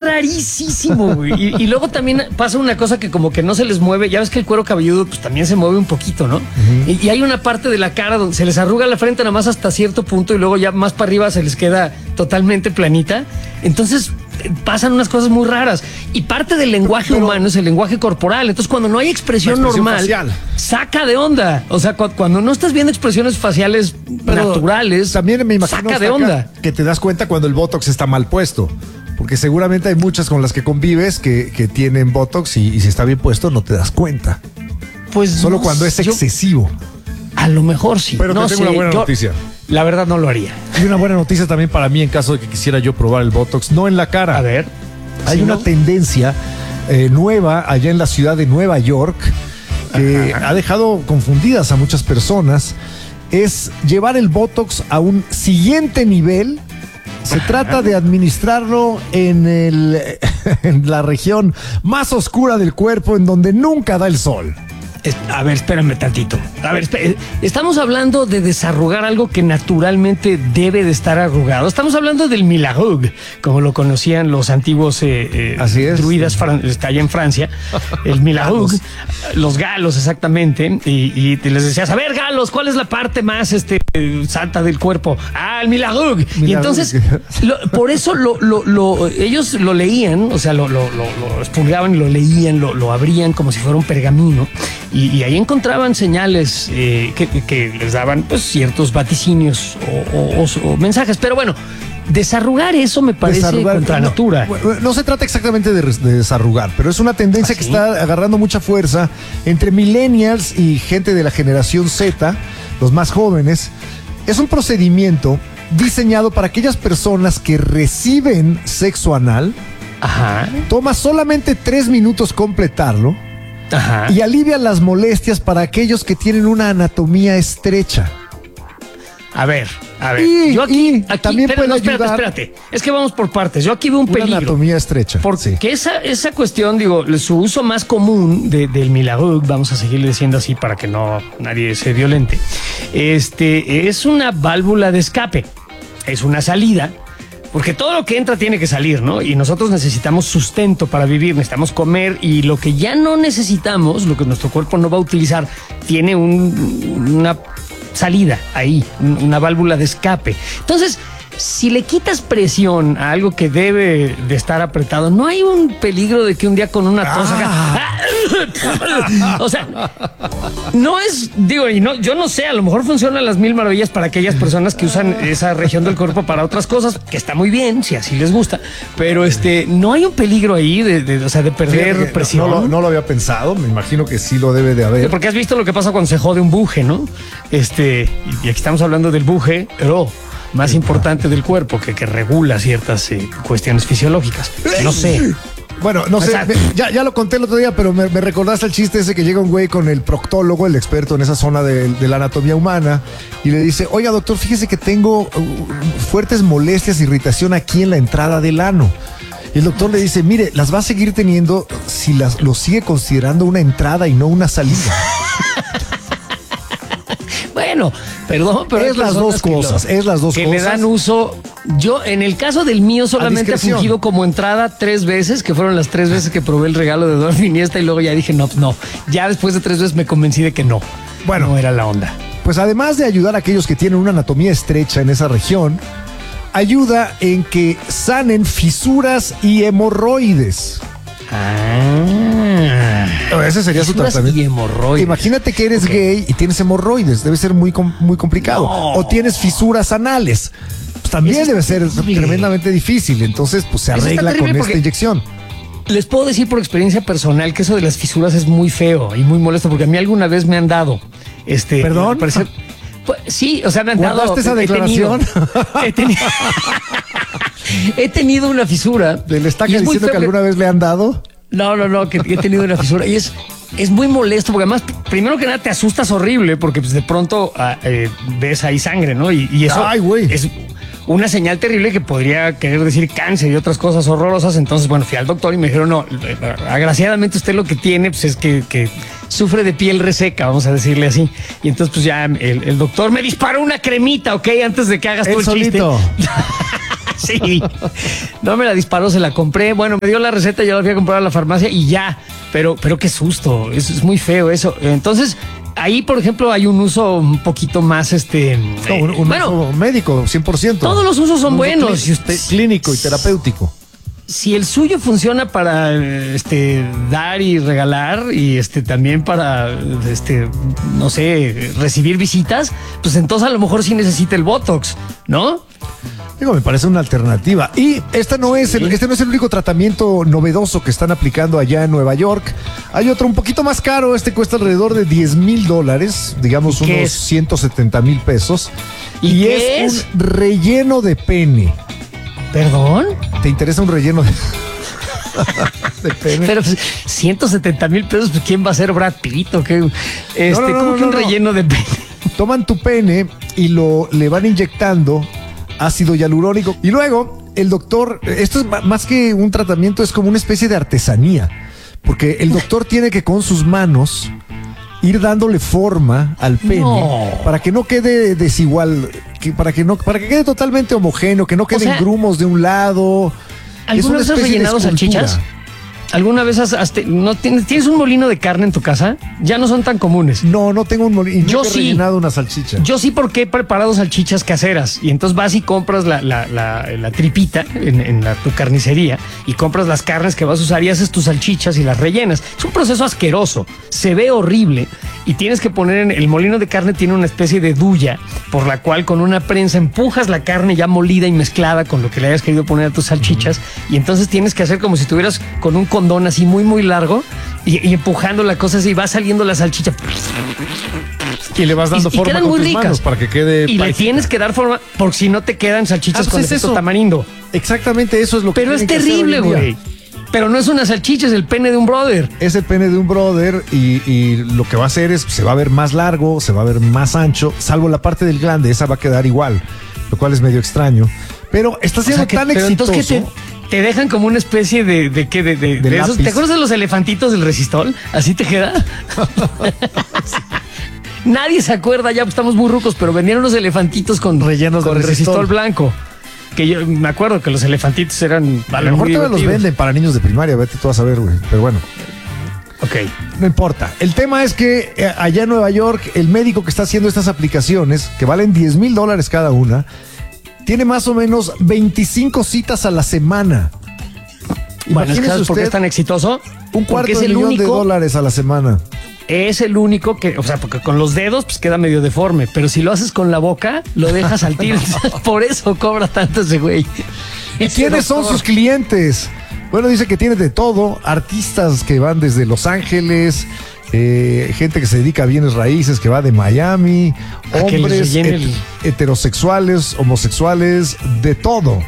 rarísimo, güey. Y luego también pasa una cosa que como que no se les mueve. Ya ves que el cuero cabelludo pues también se mueve un poquito, ¿no? Y hay una parte de la cara donde se les arruga la frente nada más hasta cierto punto y luego ya más para arriba se les queda totalmente planita. Entonces pasan unas cosas muy raras. Y parte del lenguaje humano es el lenguaje corporal. Entonces cuando no hay expresión normal, facial, saca de onda. O sea, cuando no estás viendo expresiones faciales naturales, también me imagino saca de onda. Que te das cuenta cuando el Botox está mal puesto. Porque seguramente hay muchas con las que convives que tienen Botox y si está bien puesto no te das cuenta. Pues solo no, cuando es excesivo. A lo mejor sí. Pero no te tengo una buena noticia. La verdad no lo haría. Y una buena noticia también para mí en caso de que quisiera yo probar el Botox, no en la cara. A ver. Hay una tendencia nueva allá en la ciudad de Nueva York que ha dejado confundidas a muchas personas. Es llevar el Botox a un siguiente nivel. Se trata de administrarlo en la región más oscura del cuerpo, en donde nunca da el sol. A ver, espérame tantito. A ver, estamos hablando de desarrugar algo que naturalmente debe de estar arrugado. Estamos hablando del Milagug, como lo conocían los antiguos druidas allá en Francia. El Milagug, los galos exactamente. Y les decías, a ver, galos, ¿cuál es la parte más santa del cuerpo? Ah, el Milagug. Y entonces, por eso ellos lo leían, o sea, lo expurgaban y lo leían, lo abrían como si fuera un pergamino. Y ahí encontraban señales que les daban pues ciertos vaticinios o mensajes. Pero bueno, desarrugar eso me parece contra natura. No se trata exactamente de desarrugar, pero es una tendencia que está agarrando mucha fuerza entre millennials y gente de la generación Z, los más jóvenes. Es un procedimiento diseñado para aquellas personas que reciben sexo anal. Toma solamente 3 minutos completarlo. Y alivia las molestias para aquellos que tienen una anatomía estrecha. A ver. Yo aquí también puede ayudar. Espérate. Es que vamos por partes. Yo aquí veo un peligro. Anatomía estrecha. Porque esa cuestión, digo, su uso más común del Milagug, vamos a seguirle diciendo así para que nadie se violente. Es una válvula de escape. Es una salida. Porque todo lo que entra tiene que salir, ¿no? Y nosotros necesitamos sustento para vivir, necesitamos comer y lo que ya no necesitamos, lo que nuestro cuerpo no va a utilizar, tiene una salida ahí, una válvula de escape. Entonces, si le quitas presión a algo que debe de estar apretado, no hay un peligro de que un día con una tos o sea, no es, yo no sé, a lo mejor funcionan las mil maravillas para aquellas personas que usan esa región del cuerpo para otras cosas, que está muy bien, si así les gusta, pero no hay un peligro ahí de perder presión. No lo había pensado, me imagino que sí lo debe de haber. Porque has visto lo que pasa cuando se jode un buje, ¿no? Y aquí estamos hablando del buje, más importante del cuerpo, que regula ciertas cuestiones fisiológicas. No sé. Bueno, no sé, ya lo conté el otro día, pero me recordaste el chiste ese que llega un güey con el proctólogo, el experto en esa zona de la anatomía humana, y le dice, oiga doctor, fíjese que tengo fuertes molestias, irritación aquí en la entrada del ano. Y el doctor le dice, mire, las va a seguir teniendo si lo sigue considerando una entrada y no una salida. Bueno, perdón, pero es las dos cosas. Que le dan uso. Yo, en el caso del mío, solamente ha fungido como entrada 3 veces, que fueron las 3 veces que probé el regalo de Eduardo Iniesta, y luego ya dije, no. Ya después de 3 veces me convencí de que no. Bueno, no era la onda. Pues además de ayudar a aquellos que tienen una anatomía estrecha en esa región, ayuda en que sanen fisuras y hemorroides. Ese sería su tratamiento. Imagínate que eres gay y tienes hemorroides. Debe ser muy complicado. No. O tienes fisuras anales. Pues también debe ser tremendamente difícil. Entonces, pues se arregla con esta inyección. Les puedo decir por experiencia personal que eso de las fisuras es muy feo y muy molesto, porque a mí alguna vez me han dado. ¿Perdón? Pues, sí, o sea, me han dado. ¿Guardaste esa declaración? He tenido una fisura. ¿Le está diciendo que alguna vez le han dado? No, que he tenido una fisura. Y es muy molesto, porque además, primero que nada, te asustas horrible, porque pues, de pronto ves ahí sangre, ¿no? Y eso es una señal terrible que podría querer decir cáncer y otras cosas horrorosas. Entonces, bueno, fui al doctor y me dijeron, no, agraciadamente usted lo que tiene pues, es que sufre de piel reseca, vamos a decirle así. Y entonces, pues ya el doctor me disparó una cremita, ¿ok? Antes de que hagas tú el chiste. Sí, no me la disparó, se la compré. Bueno, me dio la receta, yo la fui a comprar a la farmacia y ya. Pero qué susto, es muy feo eso. Entonces, ahí, por ejemplo, hay un uso un poquito más, No, un uso médico, 100%. Todos los usos son buenos. Si usted, clínico y terapéutico. Si el suyo funciona para dar y regalar y también para no sé, recibir visitas, pues entonces a lo mejor sí necesita el Botox, ¿no? Digo, me parece una alternativa. Y este no es el único tratamiento novedoso que están aplicando allá en Nueva York. Hay otro un poquito más caro. Cuesta alrededor de $10,000, digamos unos 170,000 pesos. ¿Y es un relleno de pene. ¿Perdón? ¿Te interesa un relleno de pene? Pero pues, 170,000 pesos, pues, ¿quién va a ser Brad Pitt o qué? ¿Cómo que un relleno de pene? Toman tu pene y le van inyectando ácido hialurónico. Y luego, el doctor, esto es más que un tratamiento, es como una especie de artesanía. Porque el doctor tiene que con sus manos ir dándole forma al pene para que no quede desigual, para que quede totalmente homogéneo, que no queden grumos de un lado. ¿Alguna vez has rellenado salchichas? ¿Alguna vez tienes un molino de carne en tu casa? Ya no son tan comunes. No tengo un molino. Yo sí. He rellenado una salchicha. Yo sí, porque he preparado salchichas caseras. Y entonces vas y compras la tripita en tu carnicería y compras las carnes que vas a usar y haces tus salchichas y las rellenas. Es un proceso asqueroso. Se ve horrible y tienes que poner el molino de carne tiene una especie de duya por la cual con una prensa empujas la carne ya molida y mezclada con lo que le hayas querido poner a tus salchichas y entonces tienes que hacer como si estuvieras con un condón así muy muy largo y empujando la cosa así va saliendo la salchicha y le vas dando forma con tus manos para que quede y le tienes que dar forma porque si no te quedan salchichas con efecto tamarindo. Exactamente, eso es lo que pero es terrible, güey. Pero no es una salchicha, es el pene de un brother. Es el pene de un brother y lo que va a hacer es, se va a ver más largo, se va a ver más ancho, salvo la parte del glande, esa va a quedar igual, lo cual es medio extraño. Pero está siendo tan exitoso. Entonces, te dejan como una especie de esos. ¿Te acuerdas de los elefantitos del Resistol? ¿Así te queda? Nadie se acuerda, ya estamos muy rucos, pero vendieron los elefantitos con rellenos de Resistol blanco. Que yo me acuerdo que los elefantitos eran. A lo mejor todavía los venden para niños de primaria, vete tú a saber, güey. Pero bueno. Ok. No importa. El tema es que allá en Nueva York, el médico que está haciendo estas aplicaciones, que valen $10,000 cada una, tiene más o menos 25 citas a la semana. Bueno, ¿sabes por qué es tan exitoso? $250,000 a la semana. Es el único que, o sea, porque con los dedos pues queda medio deforme, pero si lo haces con la boca, lo dejas al tiro. Por eso cobra tanto ese güey. ¿Y quiénes son sus clientes? Bueno, dice que tiene de todo, artistas que van desde Los Ángeles, gente que se dedica a bienes raíces, que va de Miami, hombres heterosexuales, homosexuales, de todo.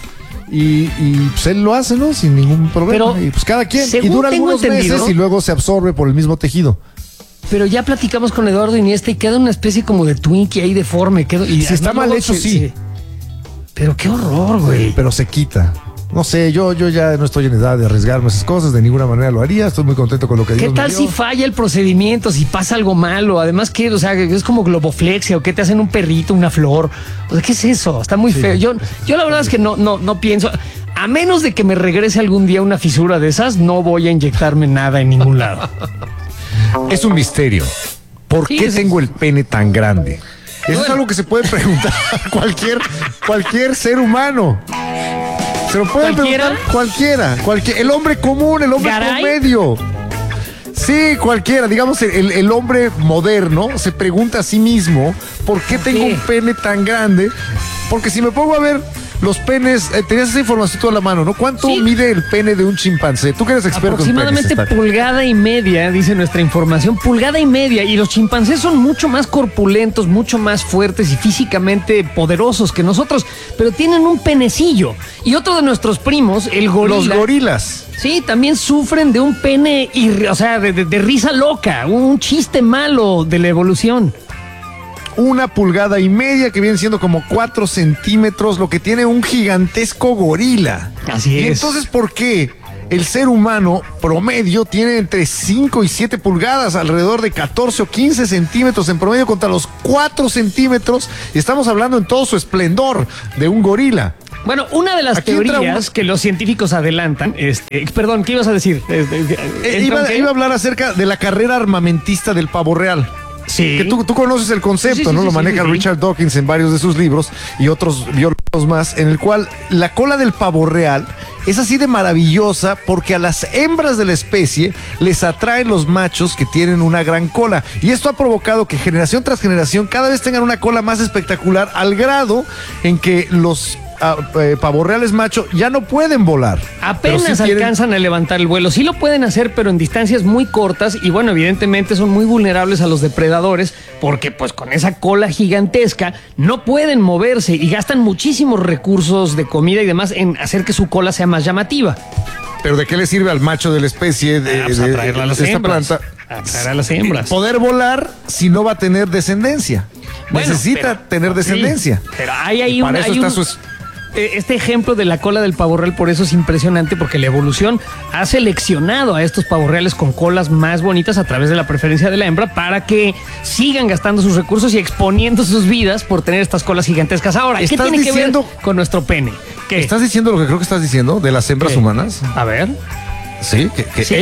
Y pues él lo hace, ¿no? Sin ningún problema. Pero, y pues cada quien. Y dura algunos meses y luego se absorbe por el mismo tejido. Pero ya platicamos con Eduardo Iniesta y queda una especie como de Twinkie ahí deforme. Y si está mal hecho, sí. Pero qué horror, güey. Pero se quita. No sé, yo ya no estoy en edad de arriesgarme esas cosas, de ninguna manera lo haría, estoy muy contento con lo que Dios ¿Qué tal si falla el procedimiento, si pasa algo malo? Además, ¿qué? O sea, es como globoflexia, o qué te hacen un perrito, una flor. O sea, ¿qué es eso? Está muy feo. Yo la verdad es que no pienso, a menos de que me regrese algún día una fisura de esas, no voy a inyectarme nada en ningún lado. Es un misterio. ¿Por qué tengo el pene tan grande? Eso es algo que se puede preguntar cualquier ser humano. Se lo pueden preguntar cualquiera. El hombre común, el hombre promedio. Sí, cualquiera. Digamos, el hombre moderno se pregunta a sí mismo ¿por qué tengo un pene tan grande? Porque si me pongo a ver los penes, tenías esa información toda a la mano, ¿no? ¿Cuánto mide el pene de un chimpancé? Tú que eres experto en penes. Aproximadamente pulgada y media, dice nuestra información, pulgada y media. Y los chimpancés son mucho más corpulentos, mucho más fuertes y físicamente poderosos que nosotros, pero tienen un penecillo. Y otro de nuestros primos, el gorila. Los gorilas. Sí, también sufren de un pene, o sea, de risa loca, un chiste malo de la evolución. 1,5 pulgadas que viene siendo como 4 centímetros, lo que tiene un gigantesco gorila. Así es. Y entonces, ¿por qué el ser humano promedio tiene entre 5 y 7 pulgadas, alrededor de 14 o 15 centímetros en promedio contra los 4 centímetros? Y estamos hablando en todo su esplendor de un gorila. Bueno, una de las teorías que los científicos adelantan, perdón, ¿qué ibas a decir? Iba a hablar acerca de la carrera armamentista del pavo real. Sí. Que tú conoces el concepto, ¿no? Lo maneja Richard Dawkins en varios de sus libros y otros biólogos más, en el cual la cola del pavo real es así de maravillosa porque a las hembras de la especie les atraen los machos que tienen una gran cola. Y esto ha provocado que generación tras generación cada vez tengan una cola más espectacular, al grado en que los pavorreales macho ya no pueden volar. Apenas sí alcanzan a levantar el vuelo. Sí lo pueden hacer, pero en distancias muy cortas y bueno, evidentemente son muy vulnerables a los depredadores porque pues con esa cola gigantesca no pueden moverse y gastan muchísimos recursos de comida y demás en hacer que su cola sea más llamativa. ¿Pero de qué le sirve al macho de la especie de atraerla a las hembras, planta? Atraer a las hembras. Poder volar si no va a tener descendencia. Bueno, necesita tener descendencia. Sí, pero hay este ejemplo de la cola del pavo real, por eso es impresionante, porque la evolución ha seleccionado a estos pavos reales con colas más bonitas a través de la preferencia de la hembra para que sigan gastando sus recursos y exponiendo sus vidas por tener estas colas gigantescas. Ahora, ¿qué tiene que ver con nuestro pene? ¿Qué? ¿Estás diciendo lo que creo que estás diciendo de las hembras humanas? A ver. Sí,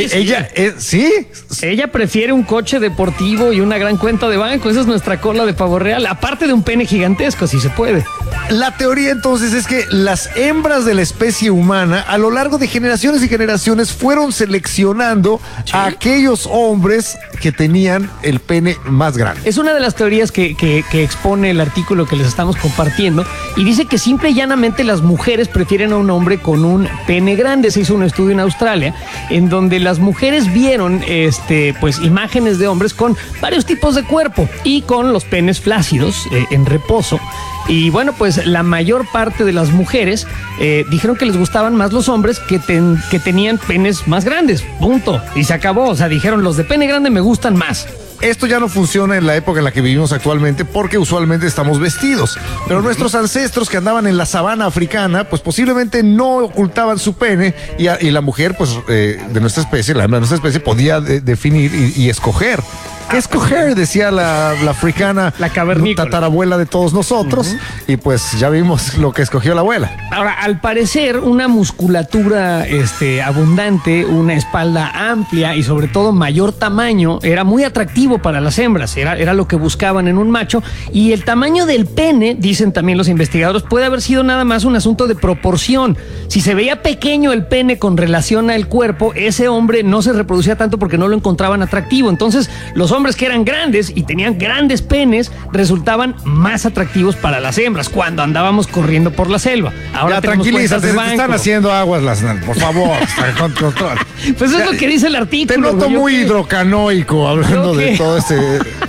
Ella prefiere un coche deportivo y una gran cuenta de banco. Esa es nuestra cola de pavo real, aparte de un pene gigantesco, si se puede. La teoría entonces es que las hembras de la especie humana a lo largo de generaciones y generaciones fueron seleccionando a aquellos hombres que tenían el pene más grande. Es una de las teorías que expone el artículo que les estamos compartiendo y dice que simple y llanamente las mujeres prefieren a un hombre con un pene grande. Se hizo un estudio en Australia en donde las mujeres vieron pues imágenes de hombres con varios tipos de cuerpo y con los penes flácidos en reposo. Y bueno, pues la mayor parte de las mujeres dijeron que les gustaban más los hombres que tenían penes más grandes. Punto. Y se acabó. O sea, dijeron, los de pene grande me gustan más. Esto ya no funciona en la época en la que vivimos actualmente porque usualmente estamos vestidos. Pero nuestros ancestros que andaban en la sabana africana, pues posiblemente no ocultaban su pene y la mujer, pues de nuestra especie, la hembra de nuestra especie, podía definir y escoger. ¿Qué escoger? Decía la africana, la cavernícola, tatarabuela de todos nosotros, y pues ya vimos lo que escogió la abuela. Ahora, al parecer, una musculatura abundante, una espalda amplia y sobre todo mayor tamaño era muy atractivo para las hembras, era lo que buscaban en un macho, y el tamaño del pene, dicen también los investigadores, puede haber sido nada más un asunto de proporción. Si se veía pequeño el pene con relación al cuerpo, ese hombre no se reproducía tanto porque no lo encontraban atractivo. Entonces, los hombres que eran grandes y tenían grandes penes resultaban más atractivos para las hembras cuando andábamos corriendo por la selva. Ahora tranquilízate, se te están haciendo aguas por favor. Pues es lo que dice el artículo. Te noto muy hidrocanoico hablando de todo este...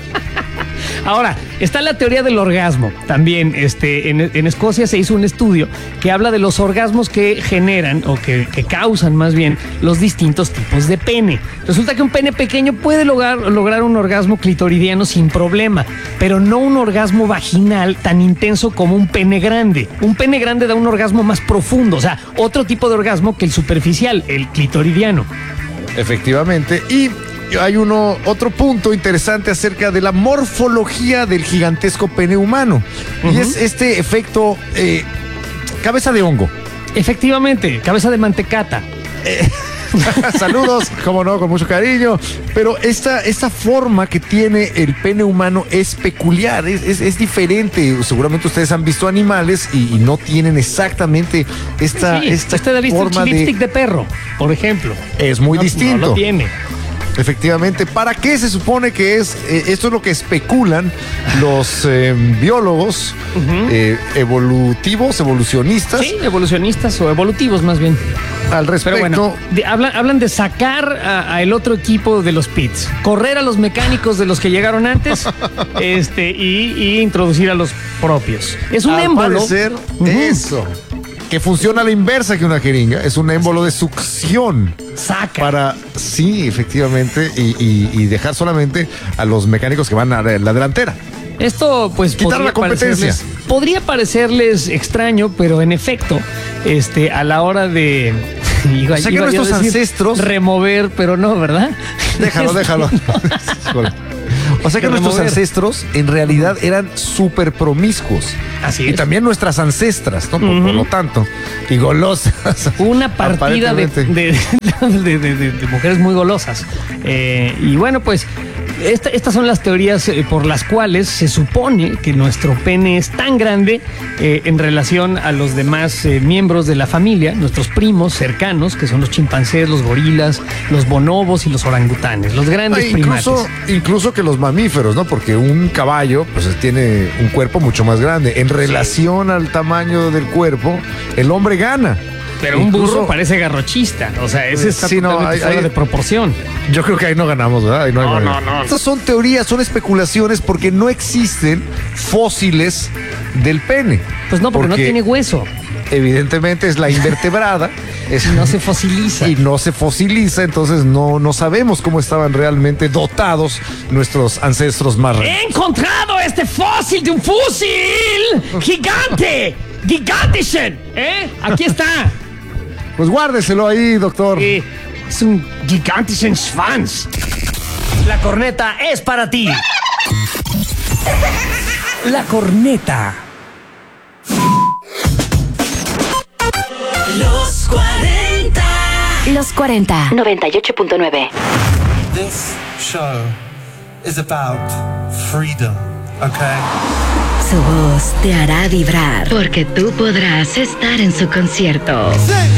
Ahora, está la teoría del orgasmo. También en Escocia se hizo un estudio que habla de los orgasmos que generan o que causan más bien los distintos tipos de pene. Resulta que un pene pequeño puede lograr un orgasmo clitoridiano sin problema, pero no un orgasmo vaginal tan intenso como un pene grande. Un pene grande da un orgasmo más profundo, o sea, otro tipo de orgasmo que el superficial, el clitoridiano. Efectivamente, y hay otro punto interesante acerca de la morfología del gigantesco pene humano. Y es este efecto cabeza de hongo. Efectivamente, cabeza de mantecata. Saludos, como no, con mucho cariño. Pero esta forma que tiene el pene humano es peculiar, es diferente. Seguramente ustedes han visto animales y no tienen exactamente esta forma de lipstick de perro, por ejemplo. Es muy distinto. No lo tiene. Efectivamente, ¿para qué se supone que es? Esto es lo que especulan los biólogos evolucionistas. Sí, evolucionistas o evolutivos más bien. Al respecto. Pero bueno, hablan de sacar a el otro equipo de los pits, correr a los mecánicos de los que llegaron antes y introducir a los propios. Es un émbolo. Parecer, eso. Que funciona a la inversa que una jeringa, es un émbolo de succión. Saca. Sí, efectivamente, y dejar solamente a los mecánicos que van a la delantera. Esto, pues, quitar la competencia. Podría parecerles extraño, pero en efecto, a la hora de... O sea que nuestros ancestros... Remover, pero no, ¿verdad? Déjalo. O sea que nuestros ancestros en realidad eran súper promiscuos. Así es. Y también nuestras ancestras, ¿no? Por lo tanto, y golosas. Una partida de mujeres muy golosas. Y bueno, pues estas son las teorías por las cuales se supone que nuestro pene es tan grande en relación a los demás miembros de la familia, nuestros primos cercanos, que son los chimpancés, los gorilas, los bonobos y los orangutanes, los grandes primates. Incluso que los mamíferos, ¿no? Porque un caballo pues tiene un cuerpo mucho más grande. En relación al tamaño del cuerpo, el hombre gana. Pero un burro parece garrochista. O sea, ese está totalmente fuera de proporción. Yo creo que ahí no ganamos, ¿verdad? Ahí no. Estas son teorías, son especulaciones porque no existen fósiles del pene. Pues no, porque no tiene hueso. Evidentemente es la invertebrada. No se fosiliza. Y no se fosiliza, entonces no sabemos cómo estaban realmente dotados nuestros ancestros más raros. ¡He encontrado este fósil de un fósil gigante! ¡Gigantischen! Aquí está. Pues guárdeselo ahí, doctor. Es un gigantischen Schwanz. La corneta es para ti. La corneta. Los 40. Los 40. 98.9. This show is about freedom, okay? Su voz te hará vibrar porque tú podrás estar en su concierto. Sí.